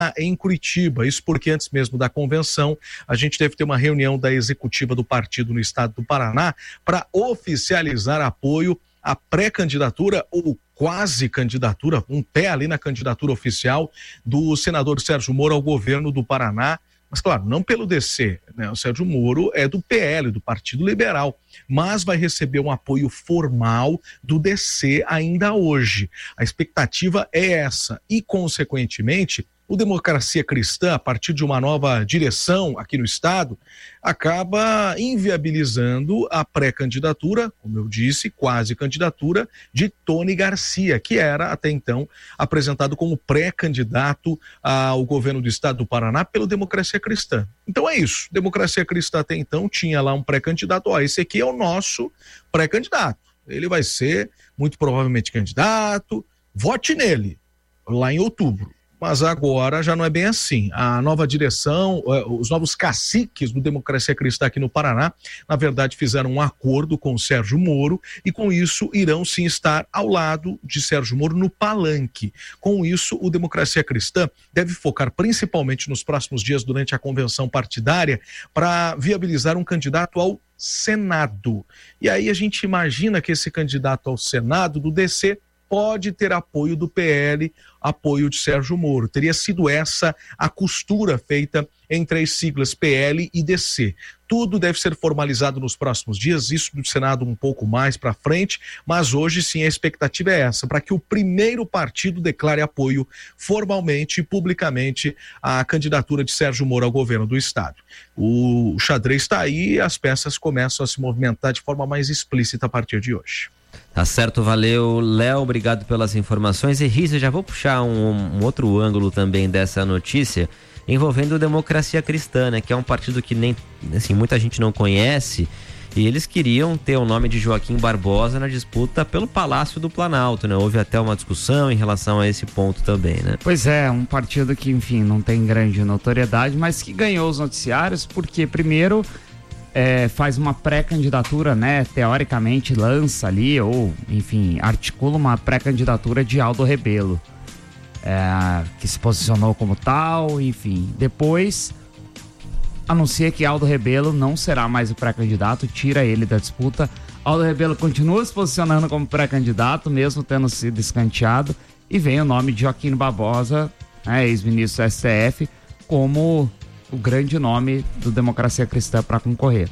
em Curitiba. Isso porque antes mesmo da convenção, a gente deve ter uma reunião da executiva do partido no estado do Paraná para oficializar apoio à pré-candidatura ou quase candidatura, um pé ali na candidatura oficial do senador Sérgio Moro ao governo do Paraná. Mas, claro, não pelo DC, né? O Sérgio Moro é do PL, do Partido Liberal, mas vai receber um apoio formal do DC ainda hoje. A expectativa é essa e, consequentemente, o Democracia Cristã, a partir de uma nova direção aqui no estado, acaba inviabilizando a pré-candidatura, como eu disse, quase candidatura, de Tony Garcia, que era até então apresentado como pré-candidato ao governo do estado do Paraná pelo Democracia Cristã. Então é isso, Democracia Cristã até então tinha lá um pré-candidato, esse aqui é o nosso pré-candidato, ele vai ser muito provavelmente candidato, vote nele, lá em outubro. Mas agora já não é bem assim. A nova direção, os novos caciques do Democracia Cristã aqui no Paraná, na verdade fizeram um acordo com o Sérgio Moro e com isso irão sim estar ao lado de Sérgio Moro no palanque. Com isso, o Democracia Cristã deve focar principalmente nos próximos dias durante a convenção partidária para viabilizar um candidato ao Senado. E aí a gente imagina que esse candidato ao Senado do DC pode ter apoio do PL, apoio de Sérgio Moro. Teria sido essa a costura feita entre as siglas PL e DC. Tudo deve ser formalizado nos próximos dias, isso do Senado um pouco mais para frente, mas hoje sim a expectativa é essa, para que o primeiro partido declare apoio formalmente e publicamente à candidatura de Sérgio Moro ao governo do estado. O xadrez está aí e as peças começam a se movimentar de forma mais explícita a partir de hoje. Tá certo, valeu, Léo, obrigado pelas informações. E Risa, já vou puxar um outro ângulo também dessa notícia, envolvendo a Democracia Cristã, né, que é um partido que nem, assim, muita gente não conhece, e eles queriam ter o nome de Joaquim Barbosa na disputa pelo Palácio do Planalto, né? Houve até uma discussão em relação a esse ponto também, né? Pois é, um partido que, enfim, não tem grande notoriedade, mas que ganhou os noticiários porque, primeiro, faz uma pré-candidatura, né? Teoricamente lança ali, ou, enfim, articula uma pré-candidatura de Aldo Rebelo, que se posicionou como tal, enfim. Depois anuncia que Aldo Rebelo não será mais o pré-candidato, tira ele da disputa. Aldo Rebelo continua se posicionando como pré-candidato, mesmo tendo sido escanteado, e vem o nome de Joaquim Barbosa, ex-ministro do STF, como o grande nome do Democracia Cristã para concorrer.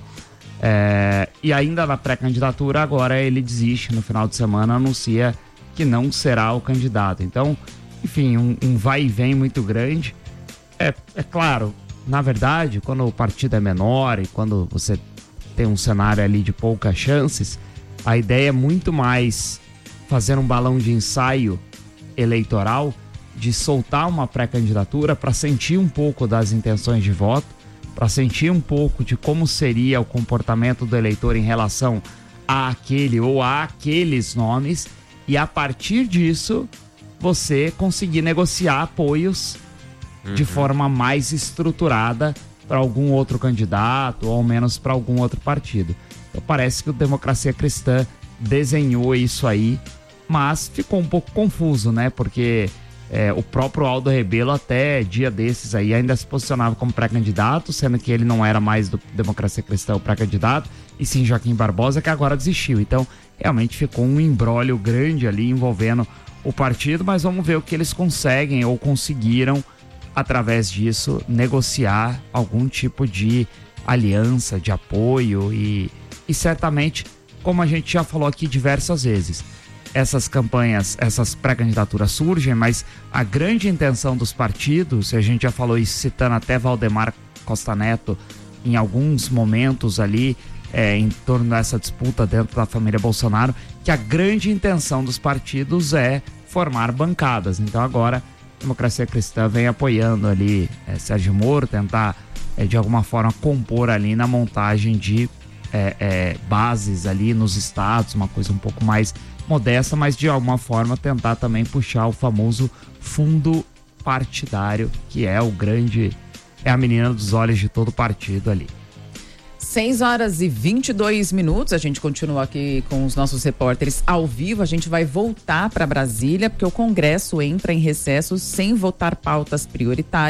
E ainda na pré-candidatura, agora ele desiste no final de semana, anuncia que não será o candidato. Então, enfim, um vai e vem muito grande. É claro, na verdade, quando o partido é menor e quando você tem um cenário ali de poucas chances, a ideia é muito mais fazer um balão de ensaio eleitoral, de soltar uma pré-candidatura para sentir um pouco das intenções de voto, para sentir um pouco de como seria o comportamento do eleitor em relação a aquele ou a aqueles nomes, e a partir disso você conseguir negociar apoios de forma mais estruturada para algum outro candidato ou ao menos para algum outro partido. Então parece que o Democracia Cristã desenhou isso aí, mas ficou um pouco confuso, né? Porque o próprio Aldo Rebelo até dia desses aí ainda se posicionava como pré-candidato, sendo que ele não era mais do Democracia Cristã o pré-candidato, e sim Joaquim Barbosa, que agora desistiu. Então realmente ficou um imbróglio grande ali envolvendo o partido, mas vamos ver o que eles conseguem ou conseguiram através disso negociar algum tipo de aliança, de apoio e certamente, como a gente já falou aqui diversas vezes, essas campanhas, essas pré-candidaturas surgem, mas a grande intenção dos partidos, a gente já falou isso citando até Valdemar Costa Neto em alguns momentos ali, em torno dessa disputa dentro da família Bolsonaro, que a grande intenção dos partidos é formar bancadas. Então agora a Democracia Cristã vem apoiando ali Sérgio Moro, tentar de alguma forma compor ali na montagem de bases ali nos estados, uma coisa um pouco mais modesta, mas de alguma forma tentar também puxar o famoso fundo partidário, que é a menina dos olhos de todo partido ali. 6h22, a gente continua aqui com os nossos repórteres ao vivo. A gente vai voltar para Brasília, porque o Congresso entra em recesso sem votar pautas prioritárias.